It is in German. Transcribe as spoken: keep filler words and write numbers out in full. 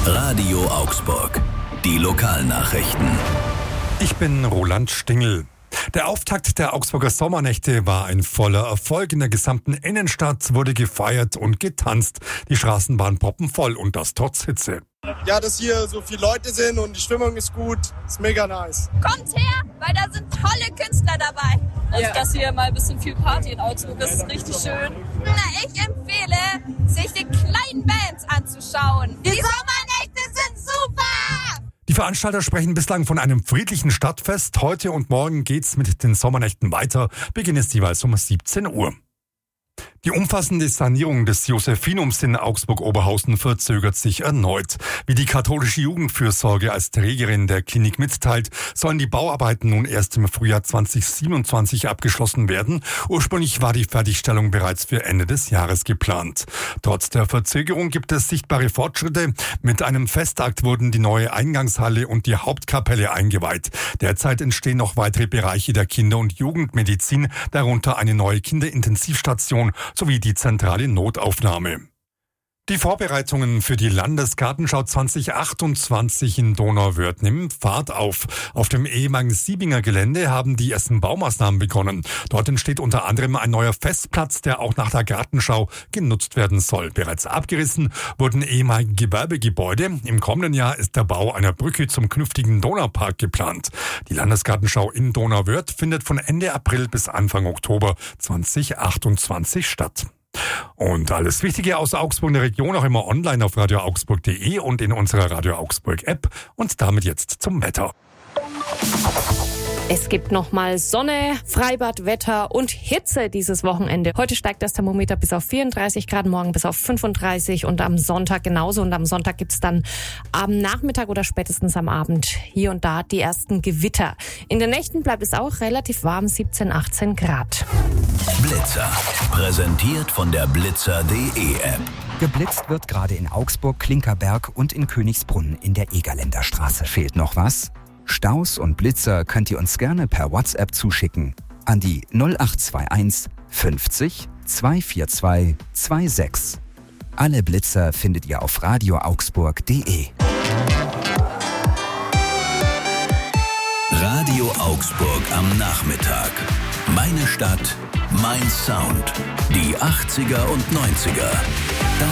Radio Augsburg. Die Lokalnachrichten. Ich bin Roland Stingel. Der Auftakt der Augsburger Sommernächte war ein voller Erfolg. In der gesamten Innenstadt wurde gefeiert und getanzt. Die Straßen waren proppenvoll und das trotz Hitze. Ja, dass hier so viele Leute sind und die Stimmung ist gut, ist mega nice. Kommt her, weil da sind tolle Künstler dabei. Also, ja. Dass hier mal ein bisschen viel Party in Augsburg ist, ist richtig schön. Na, ich empfehle, sich die kleinen Bands anzuschauen. Die Sommernächte sind super! Die Veranstalter sprechen bislang von einem friedlichen Stadtfest. Heute und morgen geht's mit den Sommernächten weiter. Beginn ist jeweils um siebzehn Uhr. Die umfassende Sanierung des Josephinums in Augsburg-Oberhausen verzögert sich erneut. Wie die katholische Jugendfürsorge als Trägerin der Klinik mitteilt, sollen die Bauarbeiten nun erst im Frühjahr zwanzig siebenundzwanzig abgeschlossen werden. Ursprünglich war die Fertigstellung bereits für Ende des Jahres geplant. Trotz der Verzögerung gibt es sichtbare Fortschritte. Mit einem Festakt wurden die neue Eingangshalle und die Hauptkapelle eingeweiht. Derzeit entstehen noch weitere Bereiche der Kinder- und Jugendmedizin, darunter eine neue Kinderintensivstation sowie die zentrale Notaufnahme. Die Vorbereitungen für die Landesgartenschau zwanzig achtundzwanzig in Donauwörth nehmen Fahrt auf. Auf dem ehemaligen Siebinger Gelände haben die ersten Baumaßnahmen begonnen. Dort entsteht unter anderem ein neuer Festplatz, der auch nach der Gartenschau genutzt werden soll. Bereits abgerissen wurden ehemalige Gewerbegebäude. Im kommenden Jahr ist der Bau einer Brücke zum künftigen Donaupark geplant. Die Landesgartenschau in Donauwörth findet von Ende April bis Anfang Oktober zwanzig achtundzwanzig statt. Und alles Wichtige aus Augsburg in der Region auch immer online auf radio augsburg punkt de und in unserer Radio Augsburg App. Und damit jetzt zum Wetter. Es gibt nochmal Sonne, Freibadwetter und Hitze dieses Wochenende. Heute steigt das Thermometer bis auf vierunddreißig Grad, morgen bis auf fünfunddreißig und am Sonntag genauso. Und am Sonntag gibt's dann am Nachmittag oder spätestens am Abend hier und da die ersten Gewitter. In den Nächten bleibt es auch relativ warm, siebzehn, achtzehn Grad. Blitzer, präsentiert von der blitzer punkt de App. Geblitzt wird gerade in Augsburg, Klinkerberg und in Königsbrunn in der Egerländer Straße. Fehlt noch was? Staus und Blitzer könnt ihr uns gerne per WhatsApp zuschicken an die null acht zwei eins fünfzig zweihundertvierundzwanzig sechsundzwanzig. Alle Blitzer findet ihr auf radio augsburg punkt de. Radio Augsburg am Nachmittag. Meine Stadt, mein Sound. Die achtziger und neunziger.